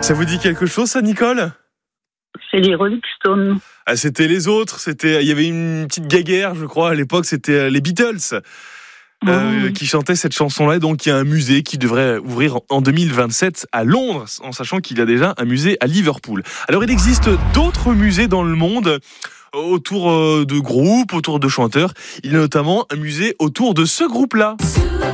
Ça vous dit quelque chose, ça, Nicole ? C'est les Rolling Stones. Ah, c'était les autres. Il y avait une petite guéguerre, je crois, à l'époque, c'était les Beatles qui chantaient cette chanson-là. Donc, il y a un musée qui devrait ouvrir en 2027 à Londres, en sachant qu'il y a déjà un musée à Liverpool. Alors, il existe d'autres musées dans le monde autour de groupes, autour de chanteurs. Il y a notamment un musée autour de ce groupe-là.